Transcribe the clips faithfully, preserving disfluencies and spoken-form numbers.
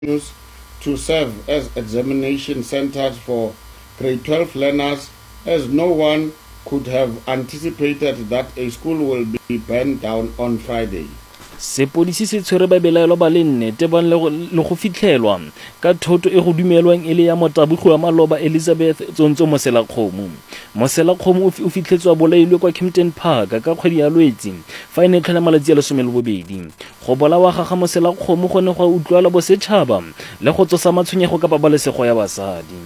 continues to serve as examination centers for grade twelve learners, as no one could have anticipated that a school will be burned down on Friday. Sepodisi se tshwere babelaelwa ba le nne tebang le go fitlhelwa ka thoto e go dumelwang e le ya motabogi wa maloba Elizabeth Tsonso Moselakgomo. Moselakgomo o fitlhetswa bolailwe kwa Kempton Park ka kgwedi ya Lwetse fa ene tlhola malatsi a lesome le bobedi. Go bolawa ga Moselakgomo go ne go utlwala bosetšhaba le go tsosa matshwenyego ka pabalesego ya basadi.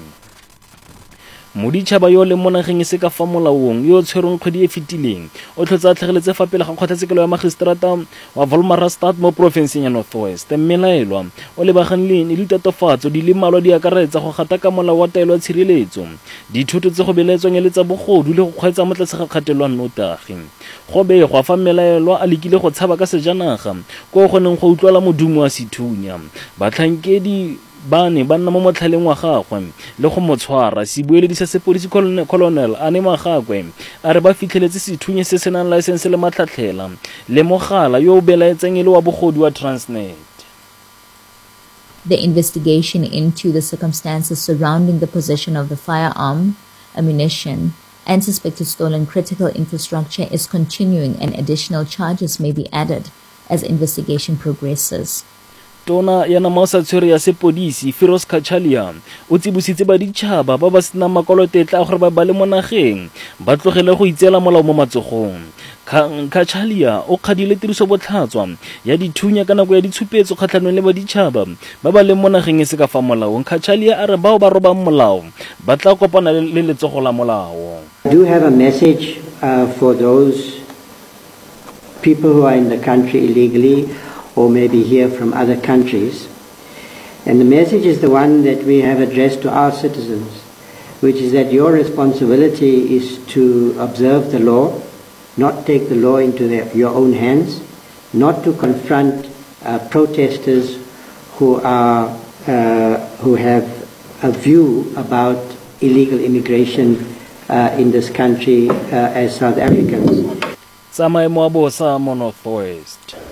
Moditšhaba yo le mo nageng e se ka fa molaong yo tshwereng kgwedi e fetileng o tlhotsa tlhageletse fa pele ga kgotlatshekelo ya magistrata wa Wolmaranstad mo porofenseng ya North West. Mmelaelwa o lebagane le ditatofatso di le mmalwa di akaretsa go gata ka molao wa taelo ya tshireletso, dithoto tse go beletswang le tsa bogodu le go kgweetsa mo tlase ga kgatelelo ya nnotagi. Go begwa fa mmelaelwa a lekile go tshaba ka sejanaga ko go neng go utlwala modumo wa sethunya. Batlhankedi ba ne ba nna mo motlhaleng wa gagwe le go mo tshwara. Sebueledi sa sepodisi Colonel Ane Magakwe a re ba fitlheletse sethunya se se nang laesense le matlhatlhela le mogala yo o belaetseng e le wa bogodu wa Transnet. The investigation into the circumstances surrounding the possession of the firearm, ammunition, and suspected stolen critical infrastructure is continuing, and additional charges may be added as investigation progresses. Tona ya Namausa tshwere ya sepodisi Firoz Kachalia o tsibositse baditšhaba ba ba senang makwalotetla gore ba ba le mo nageng ba tlogele go itseela molao mo matsogong. Kachalia o kgadile tiriso botlhatswa ya dithunya ka nako ya ditshupetso kgatlhanong le baditšhaba ba ba le mo nageng e se ka fa molaong. Kachalia a re bao ba robang molao ba tla kopana le letsogo la molao. I do have a message uh, for those people who are in the country illegally or maybe here from other countries. And the message is the one that we have addressed to our citizens, which is that your responsibility is to observe the law, not take the law into their, your own hands, not to confront uh, protesters who are uh, who have a view about illegal immigration uh, in this country uh, as South Africans. Sa maemo a bosa mo North West.